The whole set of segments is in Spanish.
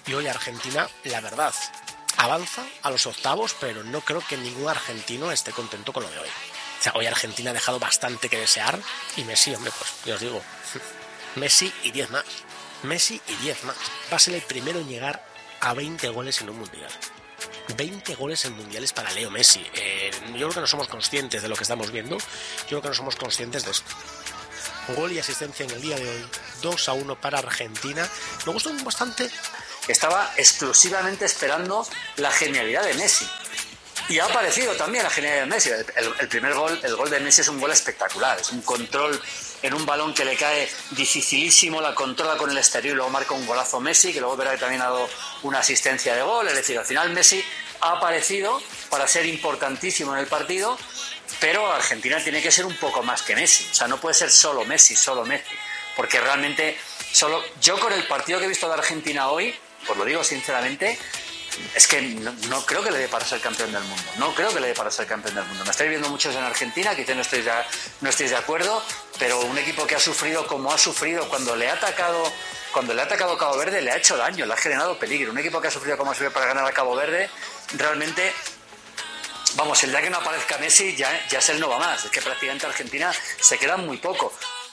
Y hoy Argentina, la verdad, avanza a los octavos, pero no creo que ningún argentino esté contento con lo de hoy. O sea, hoy Argentina ha dejado bastante que desear y Messi, hombre, pues ya os digo, Messi y 10 más. Messi y 10 más. Va a ser el primero en llegar a 20 goles en un mundial. 20 goles en mundiales para Leo Messi. Yo creo que no somos conscientes de lo que estamos viendo. Yo creo que no somos conscientes de esto. Gol y asistencia en el día de hoy. 2-1 para Argentina. Me gustó bastante. Estaba exclusivamente esperando la genialidad de Messi. Y ha aparecido también la genialidad de Messi. El primer gol, el gol de Messi es un gol espectacular. Es un control en un balón que le cae dificilísimo, la controla con el exterior y luego marca un golazo Messi, que luego verá que también ha dado una asistencia de gol. Es decir, al final Messi ha aparecido para ser importantísimo en el partido, pero Argentina tiene que ser un poco más que Messi. O sea, no puede ser solo Messi, porque realmente yo con el partido que he visto de Argentina hoy, os lo digo sinceramente, es que no creo que le dé para ser campeón del mundo. No creo que le dé para ser campeón del mundo. Me estáis viendo muchos en Argentina, quizás no estéis de acuerdo, pero un equipo que ha sufrido como ha sufrido cuando le ha atacado Cabo Verde, le ha hecho daño, le ha generado peligro. Un equipo que ha sufrido como ha sufrido para ganar a Cabo Verde, realmente, vamos, el día que no aparezca Messi ya es el no va más. Es que prácticamente Argentina se queda muy poco.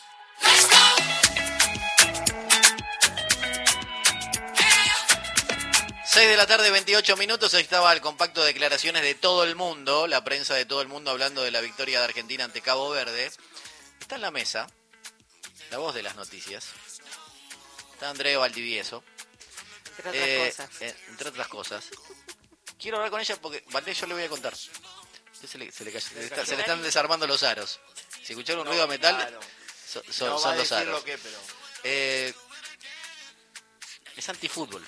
6 de la tarde, 28 minutos, ahí estaba el compacto de declaraciones de todo el mundo, la prensa de todo el mundo hablando de la victoria de Argentina ante Cabo Verde. Está en la mesa, la voz de las noticias, está Andrea Valdivieso, entre otras cosas. Quiero hablar con ella porque, Valdés, yo le voy a contar. Se le están desarmando los aros. Si escucharon un ruido de metal, claro, son los aros. Es antifútbol.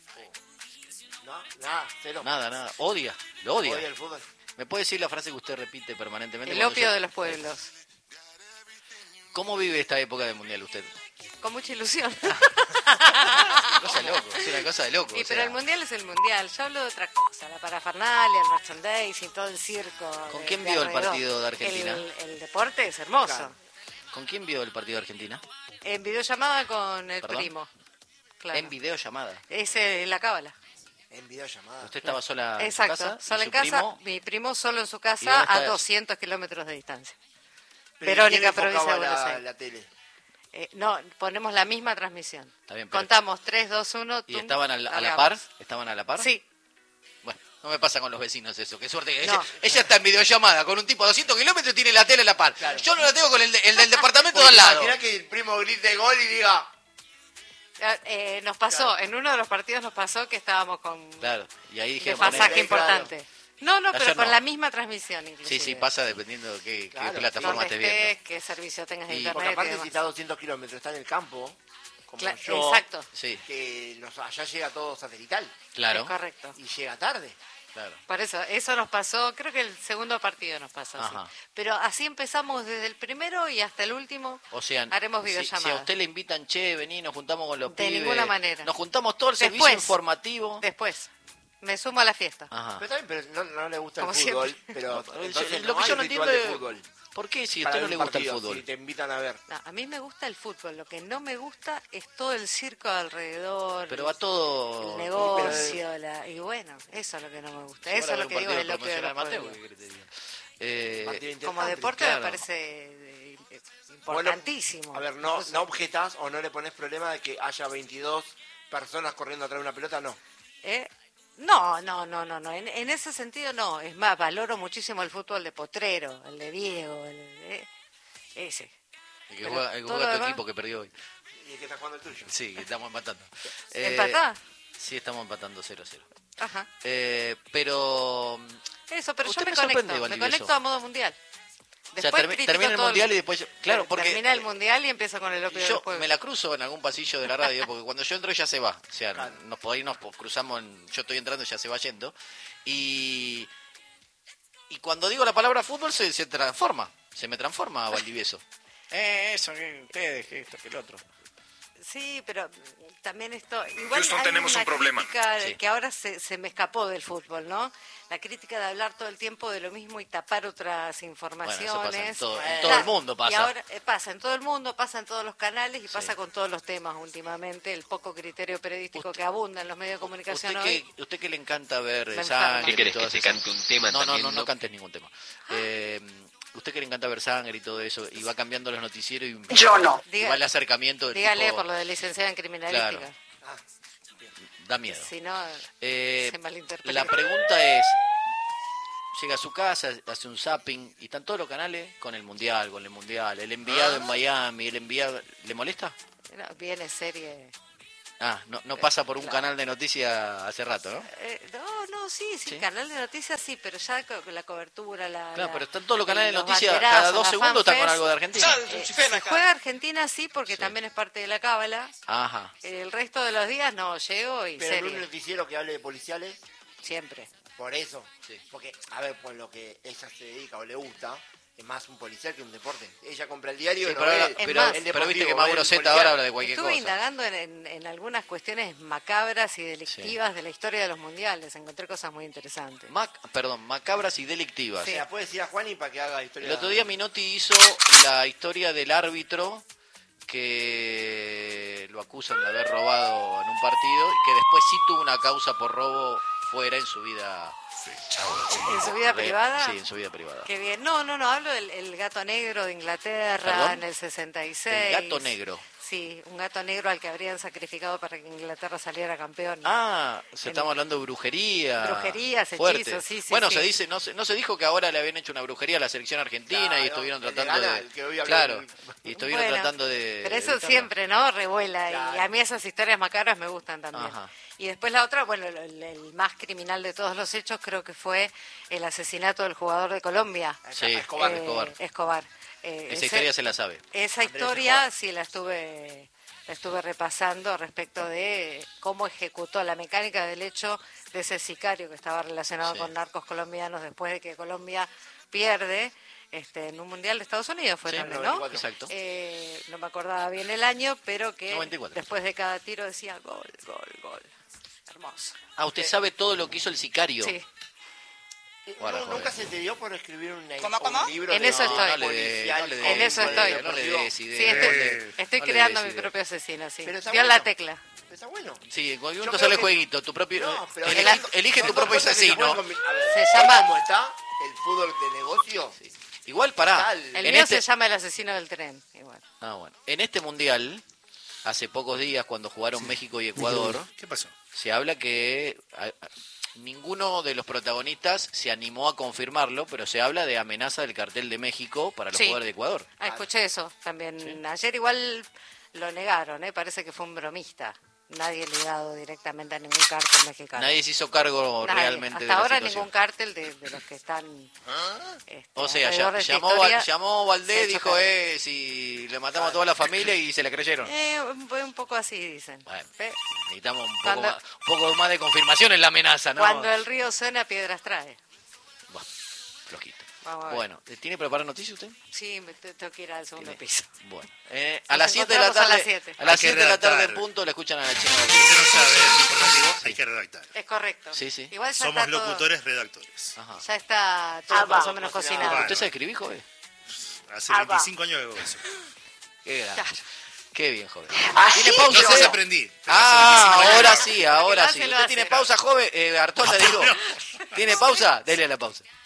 Nada, cero. Nada, lo odia. Odia el fútbol. ¿Me puede decir la frase que usted repite permanentemente? El opio de los pueblos. ¿Cómo vive esta época del Mundial usted? Con mucha ilusión. Cosa de loco, es una cosa de loco. Sí, pero el Mundial es el Mundial. Yo hablo de otra cosa, la parafernalia, el merchandising, todo el circo. ¿Con quién vio el partido de Argentina? El deporte es hermoso. Claro. ¿Con quién vio el partido de Argentina? En videollamada con el primo. Claro. ¿En videollamada? Es la cábala. En videollamada. ¿Usted estaba sola en su casa? Exacto, sola en casa. Primo? Mi primo solo en su casa a 200 kilómetros de distancia. Verónica, provincia de Buenos Aires. La tele? No, ponemos la misma transmisión. Está bien, contamos 3, 2, 1. ¿Y estaban a la par? ¿Estaban a la par? Sí. Bueno, no me pasa con los vecinos eso. Qué suerte que ella está en videollamada con un tipo a 200 kilómetros y tiene la tele a la par. Claro. Yo no la tengo con el del departamento de al lado. Imagina que el primo grite gol y diga... nos pasó, claro. En uno de los partidos nos pasó que estábamos con y ahí dije, pasaje importante. Claro. No, pero ayer con la misma transmisión inclusive. Sí, pasa dependiendo de qué plataforma estés viendo. Qué servicio tengas de internet. Porque aparte si está a 200 kilómetros, está en el campo, como yo, exacto. Que allá llega todo satelital. Claro. Es correcto. Y llega tarde. Claro. Por eso nos pasó, creo que el segundo partido nos pasó así. Pero así empezamos desde el primero y hasta el último. O sea, haremos videollamadas. Si a usted le invitan, vení, nos juntamos con los pibes. De ninguna manera. Nos juntamos todo el servicio informativo. Después. Me sumo a la fiesta. Pero también no le gusta el fútbol. Pero lo que yo no entiendo es ¿por qué si a usted no le gusta el fútbol? Si te invitan a ver. No, a mí me gusta el fútbol. Lo que no me gusta es todo el circo alrededor. Pero va todo... El negocio. Y bueno, eso es lo que no me gusta. Eso es lo que digo del opio de los pueblos. Como deporte me parece importantísimo. Bueno, a ver, no objetas o no le pones problema de que haya 22 personas corriendo atrás de una pelota, no. No. En ese sentido no. Es más, valoro muchísimo el fútbol de Potrero, el de Diego, ese. El que juega tu equipo que perdió hoy. ¿Y el que está jugando el tuyo? Sí, que estamos empatando. ¿Empatá? Sí, estamos empatando 0-0. Ajá. Pero yo me conecto a modo mundial. Después termina el mundial y después... Claro, porque termina el mundial y empiezo con el opio del pueblo. Yo me la cruzo en algún pasillo de la radio, porque cuando yo entro ella se va. O sea, nos cruzamos, yo estoy entrando y ella se va yendo. Y cuando digo la palabra fútbol se transforma. Se me transforma Valdivieso. Eso, que ustedes, que esto, que el otro. Sí, pero también esto... Igual Houston, hay tenemos una un problema. crítica Sí. que ahora se me escapó del fútbol, ¿no? La crítica de hablar todo el tiempo de lo mismo y tapar otras informaciones. Bueno, eso pasa en todo Claro, el mundo pasa. Y ahora pasa en todo el mundo, pasa en todos los canales y Sí. pasa con todos los temas últimamente. El poco criterio periodístico que abunda en los medios de comunicación hoy. Usted que le encanta ver Me sangre. enferma. ¿Qué querés, y todas que te esas- cante un tema No, también, no no? cantes ningún tema. Usted que le encanta ver sangre y todo eso, y va cambiando los noticieros y, Yo no. y Diga- va el acercamiento del Dígale tipo, por lo de licenciada en criminalística. Claro. da miedo. Si no, Eh, se malinterpreta. la pregunta es, llega a su casa, hace un zapping y están todos los canales con el mundial, el enviado en Miami, el enviado, ¿le molesta? No, viene serie. No pasa por un canal de noticias hace rato, ¿no? No, sí, ¿Sí? canal de noticias sí, pero ya la cobertura, Claro, pero están todos los canales de los noticias, banderazos, cada 2 la segundos están con fanfest. algo de Argentina. Si juega Argentina sí, porque Sí. también es parte de la cábala. Ajá. El resto de los días no, llego y Pero en un serie, noticiero que hable de policiales, siempre. por eso. Sí. Porque, a ver, por lo que ella se dedica o le gusta, es más un policial que un deporte. Ella compra el diario Sí, y no pero, ve ahora- el Es pero- más, pero deportivo, viste que ve Mauro el Zeta policial. ahora habla de cualquier Estuve cosa. indagando en algunas cuestiones macabras y delictivas de la historia de los mundiales. Encontré cosas muy interesantes. Macabras y delictivas. Se la puede decir a Juani para que haga la historia. El otro día Minotti hizo la historia del árbitro que lo acusan de haber robado en un partido y que después sí tuvo una causa por robo fuera en su vida. ¿En su vida privada? Sí, en su vida privada. Qué bien. No, hablo del el gato negro de Inglaterra ¿Perdón? en el 66. El gato negro. Sí, un gato negro al que habrían sacrificado para que Inglaterra saliera campeón. Estamos hablando de brujería. Brujerías, Fuerte. hechizos, sí, Bueno, sí. se dice, no se dijo que ahora le habían hecho una brujería a la selección argentina Claro, y estuvieron el de tratando Ghana, de. el que hoy habló Claro. del- Y estuvieron Bueno, tratando de. Pero eso evitarlo. siempre, ¿no? Revuela. Y Claro. a mí esas historias macabras me gustan también. Ajá. Y después la otra, bueno, el más criminal de todos los hechos creo que fue el asesinato del jugador de Colombia. Sí, Escobar. Escobar. Esa historia se la sabe. Esa Andrés historia Escobar. sí la estuve repasando respecto de cómo ejecutó la mecánica del hecho de ese sicario que estaba relacionado Sí. con narcos colombianos después de que Colombia pierde en un mundial de Estados Unidos fue Sí, también, ¿no? 94. Exacto. No me acordaba bien el año, pero que 94. después de cada tiro decía gol, gol, gol. Hermoso. Usted sabe todo lo que hizo el sicario. Sí. Guarda, No, joder. ¿Nunca se te dio por escribir un ¿Cómo? libro En de eso estoy. No le dé- policial? no le En dé- eso estoy. No le des Sí, ideas. estoy No le creando des mi ideas. propio asesino, sí. Pero está Dio la bueno. tecla. Está bueno. Sí, en cualquier Yo momento creo sale que- jueguito. Tu propio, No, pero elige son tu dos propio cosas que se asesino. pueden a ver, Se ¿ves llama- cómo está el fútbol de negocio? Igual pará. Tal. El En mío este- se llama El asesino del tren. Igual. Bueno. En este mundial, hace pocos días, cuando jugaron México y Ecuador, ¿Qué pasó? se habla que ninguno de los protagonistas se animó a confirmarlo, pero se habla de amenaza del cartel de México para los Sí. jugadores de Ecuador. Escuché eso también. Ayer igual lo negaron, parece que fue un bromista. Nadie ligado directamente a ningún cártel mexicano. Nadie se hizo cargo Nadie. realmente Hasta de la ahora situación. ningún cártel de los que están... O sea, alrededor de esta llamó historia llamó Valdés, se ha dijo, hecho si le matamos a toda la familia y se le creyeron. Fue un poco así, dicen. Bueno, Ve, necesitamos un Cuando- poco más de confirmación en la amenaza, ¿no? Cuando el río suena, piedras trae. Bueno, flojito. Vamos a ver. Bueno, ¿tiene preparada noticia usted? Sí, tengo que ir al segundo Tiene. piso. Bueno, a las 7 de la encontramos a tarde, las 7. a las Hay que 7 de la tarde en redactar. punto, le escuchan a la China. Usted no sabe el informativo, hay que redactar. Es correcto. Sí, sí. Igual ya Somos está todo- locutores, redactores. Ajá. ya está todo más o menos cocinado. Bueno. ¿Usted sabe escribir, joven? Hace 25 años que hago eso. Qué grande. Claro. Qué bien, joven. Así ¿Tiene pausa? No sé si usted? aprendí. pero hace 25 años Ahora que lo hago. sí, ahora Lo sí. hace, lo ¿Usted hace. tiene pausa, joven? Artola, digo. ¿Tiene pausa? Dele a la pausa.